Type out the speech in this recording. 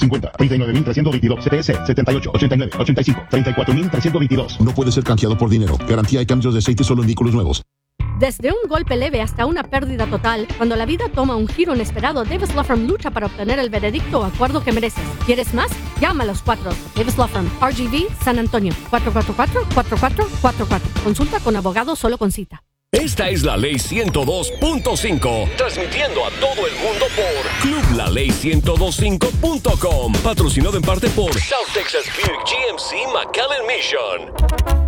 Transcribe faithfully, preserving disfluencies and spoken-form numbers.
cincuenta, treinta y nueve mil trescientos veintidós, C T S setenta y ocho, ochenta y nueve, ochenta y cinco, treinta y cuatro mil trescientos veintidós. No puede ser canjeado por dinero. Garantía y cambios de aceite solo en vehículos nuevos. Desde un golpe leve hasta una pérdida total, cuando la vida toma un giro inesperado, Davis Law Firm lucha para obtener el veredicto o acuerdo que mereces. ¿Quieres más? Llama a los cuatro. Davis Law Firm, R G V, San Antonio, cuatro cuatro cuatro, cuatro cuatro cuatro cuatro. Consulta con abogado solo con cita. Esta es la Ley ciento dos punto cinco, transmitiendo a todo el mundo por club la ley ciento dos punto cinco punto com, patrocinado en parte por South Texas Buick G M C McAllen Mission.